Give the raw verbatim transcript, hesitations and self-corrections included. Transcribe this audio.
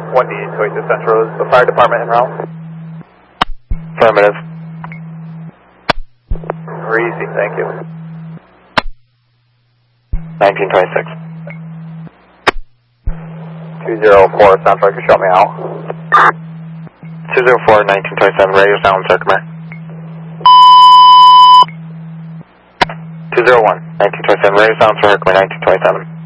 one D Toyota Central, is the fire department en route? Affirmative. Easy, thank you. nineteen twenty-six. two zero four, sounds like you shut me out. two zero four, nineteen twenty-seven, radio sound circular. two zero one, nineteen twenty-seven, radio sound circular, nineteen twenty-seven.